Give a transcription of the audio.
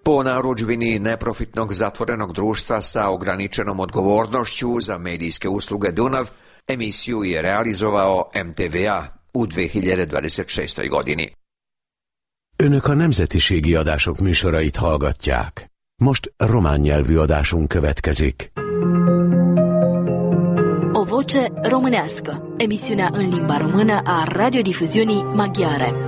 Po narudžbini neprofitnog zatvorenog društva sa ograničenom odgovornošću za medijske usluge Dunav, emisiju je realizovao MTVA u 2026. godini. Önök a nemzetiségi adások műsorait hallgatják. Most román nyelvű adásunk következik. O voce românească, emisiunea în limba română a radiodifuziunii maghiare.